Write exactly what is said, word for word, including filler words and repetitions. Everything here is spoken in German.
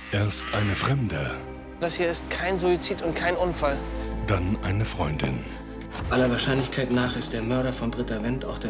Erst eine Fremde, Das hier ist kein Suizid und kein Unfall. dann eine Freundin. Aller Wahrscheinlichkeit nach ist der Mörder von Britta Wendt auch der